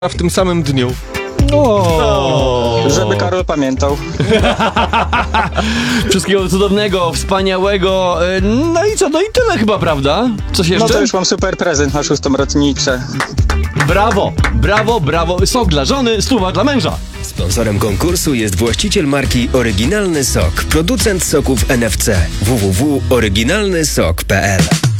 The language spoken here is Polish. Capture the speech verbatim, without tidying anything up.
w tym samym dniu. O, Żeby Karol pamiętał. Wszystkiego cudownego, wspaniałego. e, No i co? No i tyle chyba, prawda? Coś No jeszcze? to już mam super prezent na szóstą rocznicę. Brawo, brawo, brawo. Sok dla żony, stuwa dla męża. Sponsorem konkursu jest właściciel marki Oryginalny Sok, producent soków N F C. w w w kropka oryginalny sok kropka p l.